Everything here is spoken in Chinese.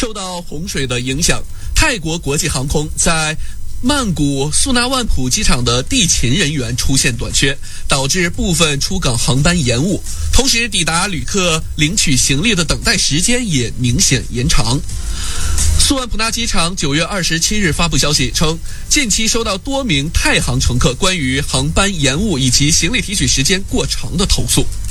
受到洪水的影响，泰国国际航空在曼谷素纳万普机场的地勤人员出现短缺，导致部分出港航班延误，同时抵达旅客领取行李的等待时间也明显延长。素万普纳机场9月27日发布消息称，近期收到多名泰航乘客关于航班延误以及行李提取时间过长的投诉。